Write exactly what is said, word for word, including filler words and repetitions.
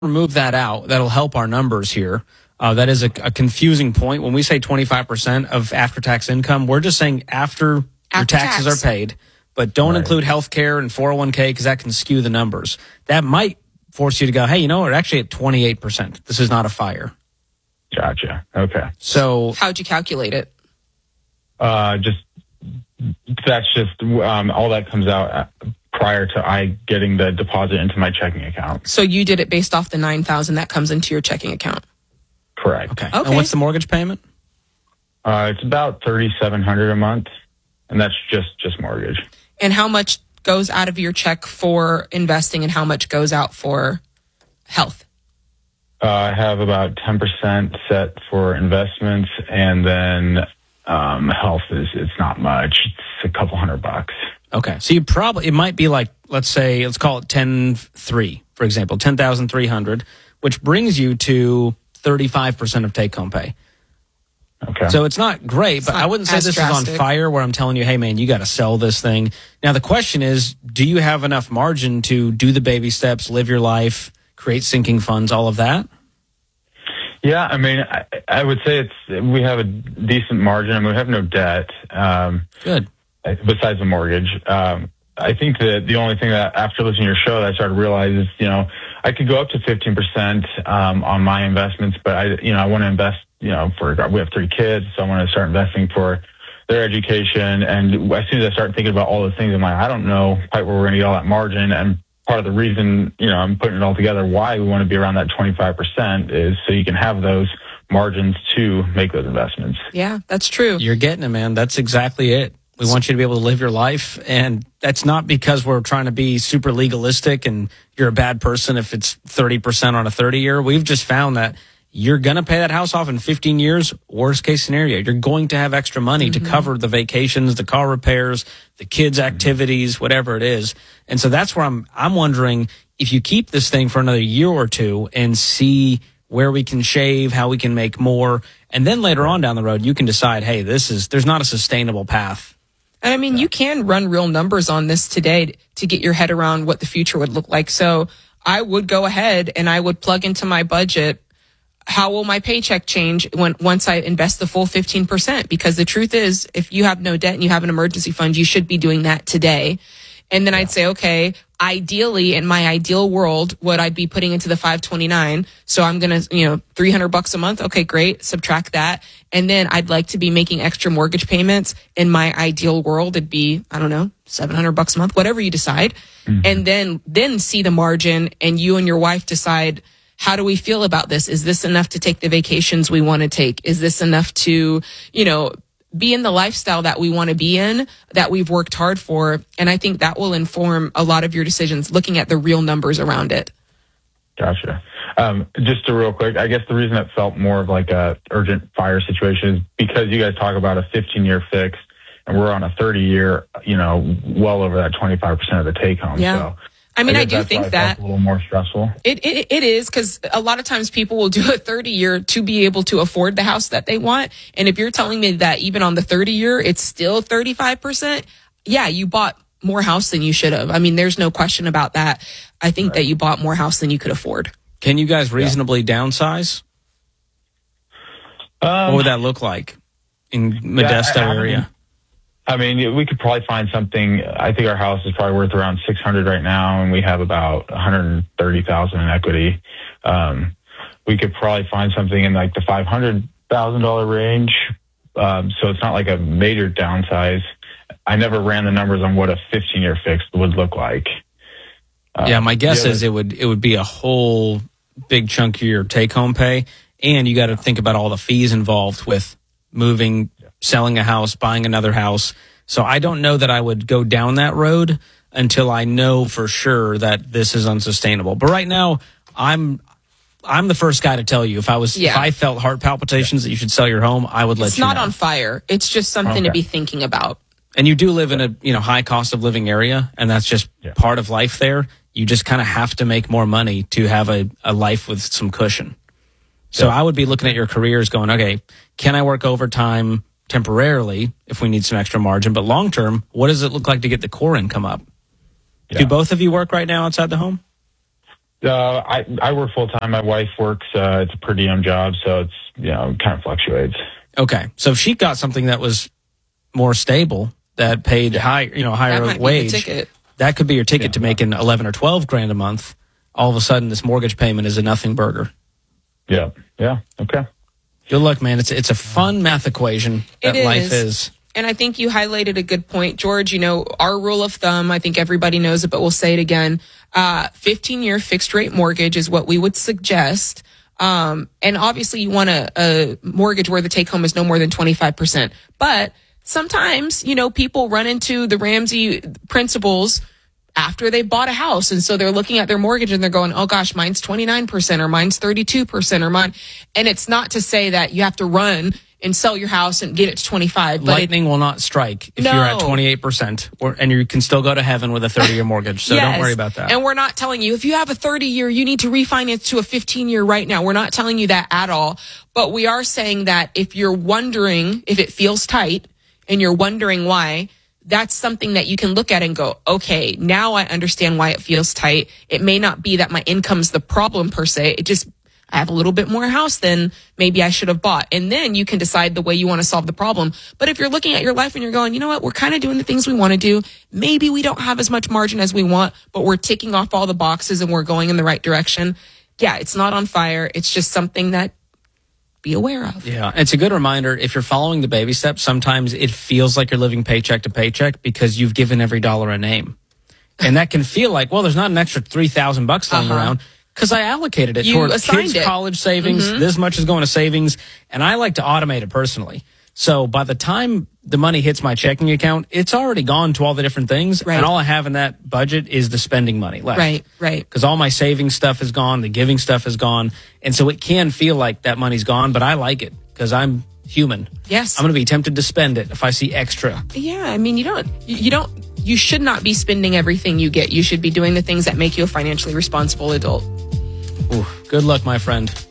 remove that out, that'll help our numbers here. Uh, that is a, a confusing point. When we say twenty-five percent of after-tax income, we're just saying after, after your taxes tax. are paid, but don't right. include health care and four oh one k because that can skew the numbers. That might force you to go, hey, you know, we're actually at twenty-eight percent. This is not a fire. Gotcha. Okay. So how'd you calculate it? Uh, just that's just um, all that comes out prior to I getting the deposit into my checking account. So you did it based off the nine thousand that comes into your checking account. Correct. Okay. okay. And what's the mortgage payment? Uh, it's about thirty-seven hundred dollars a month, and that's just just mortgage. And how much goes out of your check for investing, and how much goes out for health? Uh, I have about ten percent set for investments, and then um, health is it's not much. It's a couple hundred bucks. Okay. So you probably, it might be like, let's say, let's call it ten three, for example, ten thousand three hundred, which brings you to thirty-five percent of take-home pay. Okay. So it's not great, it's but not I wouldn't say this drastic. is on fire where I'm telling you, hey, man, you got to sell this thing. Now, the question is, do you have enough margin to do the baby steps, live your life, create sinking funds, all of that? Yeah, I mean, I, I would say it's we have a decent margin. I mean, we have no debt. Um, Good. Besides the mortgage. Um, I think that the only thing that after listening to your show that I started to realize is, you know, I could go up to fifteen percent um, on my investments, but I, you know, I want to invest, you know, for, we have three kids, so I want to start investing for their education. And as soon as I start thinking about all those things, I'm like, I don't know quite where we're going to get all that margin. And part of the reason, you know, I'm putting it all together, why we want to be around that twenty-five percent is so you can have those margins to make those investments. Yeah, that's true. You're getting it, man. That's exactly it. We want you to be able to live your life, and that's not because we're trying to be super legalistic and you're a bad person if it's thirty percent on a thirty-year. We've just found that you're going to pay that house off in fifteen years, worst case scenario. You're going to have extra money mm-hmm. to cover the vacations, the car repairs, the kids' activities, whatever it is. And so that's where I'm I'm wondering if you keep this thing for another year or two and see where we can shave, how we can make more, and then later on down the road, you can decide, hey, this is there's not a sustainable path. And I mean, you can run real numbers on this today to get your head around what the future would look like. So I would go ahead and I would plug into my budget, how will my paycheck change when once I invest the full fifteen percent? Because the truth is, if you have no debt and you have an emergency fund, you should be doing that today. And then I'd say, okay, ideally, in my ideal world, what I'd be putting into the five twenty-nine. So I'm going to, you know, three hundred bucks a month. Okay, great. Subtract that. And then I'd like to be making extra mortgage payments. In my ideal world, it'd be, I don't know, seven hundred bucks a month, whatever you decide. Mm-hmm. And then, then see the margin, and you and your wife decide, how do we feel about this? Is this enough to take the vacations we want to take? Is this enough to, you know, be in the lifestyle that we want to be in, that we've worked hard for? And I think that will inform a lot of your decisions, looking at the real numbers around it. Gotcha. Um, just to real quick, I guess the reason it felt more of like a urgent fire situation is because you guys talk about a fifteen-year fix, and we're on a thirty-year, you know, well over that twenty-five percent of the take-home. Yeah. So I mean, I, I do think that a little more stressful. It it, it is, because a lot of times people will do a thirty year to be able to afford the house that they want. And if you're telling me that even on the thirty year, it's still thirty-five percent, yeah, you bought more house than you should have. I mean, there's no question about that. I think right. that you bought more house than you could afford. Can you guys reasonably yeah. downsize? Um, what would that look like in Modesto yeah, I, I area? Mean, I mean, we could probably find something. I think our house is probably worth around six hundred right now, and we have about one hundred thirty thousand in equity. Um, we could probably find something in like the five hundred thousand dollars range. Um, so it's not like a major downsize. I never ran the numbers on what a fifteen year fix would look like. Um, yeah, my guess is it would it would be a whole big chunk of your take home pay, and you got to think about all the fees involved with moving, selling a house, buying another house. So I don't know that I would go down that road until I know for sure that this is unsustainable. But right now, I'm I'm the first guy to tell you if I was yeah. if I felt heart palpitations that you should sell your home, I would let it's you know. It's not on fire. It's just something okay. to be thinking about. And you do live in a, you know, high cost of living area, and that's just yeah. part of life there. You just kind of have to make more money to have a, a life with some cushion. So yeah. I would be looking at your careers going, okay, can I work overtime temporarily if we need some extra margin? But long term, what does it look like to get the core income up? Yeah. Do both of you work right now outside the home? Uh, I, I work full time. My wife works, uh, it's a per diem job. So it's, you know, kind of fluctuates. Okay. So if she got something that was more stable, that paid high, you know, higher That might be the wage, ticket. that could be your ticket Yeah. to making eleven or twelve grand a month. All of a sudden, this mortgage payment is a nothing burger. Yeah. Yeah. Okay. Good luck, man. It's it's a fun math equation that It life is. is. And I think you highlighted a good point, George. You know, our rule of thumb, I think everybody knows it, but we'll say it again. Uh, fifteen year fixed rate mortgage is what we would suggest. Um, and obviously you want a, a mortgage where the take home is no more than twenty-five percent. But sometimes, you know, people run into the Ramsey principles after they bought a house. And so they're looking at their mortgage and they're going, oh gosh, mine's twenty-nine percent or mine's thirty-two percent or mine. And it's not to say that you have to run and sell your house and get it to twenty-five. But Lightning will not strike if No. you're at twenty-eight percent, or, and you can still go to heaven with a thirty-year mortgage. So Yes. don't worry about that. And we're not telling you if you have a thirty year, you need to refinance to a fifteen year right now. We're not telling you that at all. But we are saying that if you're wondering if it feels tight and you're wondering why, that's something that you can look at and go, okay, now I understand why it feels tight. It may not be that my income's the problem per se. It just, I have a little bit more house than maybe I should have bought. And then you can decide the way you want to solve the problem. But if you're looking at your life and you're going, you know what, we're kind of doing the things we want to do. Maybe we don't have as much margin as we want, but we're ticking off all the boxes and we're going in the right direction. Yeah, it's not on fire. It's just something that be aware of. Yeah, it's a good reminder. If you're following the baby steps, sometimes it feels like you're living paycheck to paycheck because you've given every dollar a name. And that can feel like, well, there's not an extra three thousand bucks lying Uh-huh. around because I allocated it You toward assigned kids' it. college savings. Mm-hmm. This much is going to savings. And I like to automate it personally. So by the time the money hits my checking account, it's already gone to all the different things. Right. And all I have in that budget is the spending money left. Right, right. Because all my savings stuff is gone, the giving stuff is gone. And so it can feel like that money's gone, but I like it because I'm human. Yes. I'm going to be tempted to spend it if I see extra. Yeah, I mean, you don't, you you don't, you should not be spending everything you get. You should be doing the things that make you a financially responsible adult. Ooh, good luck, my friend.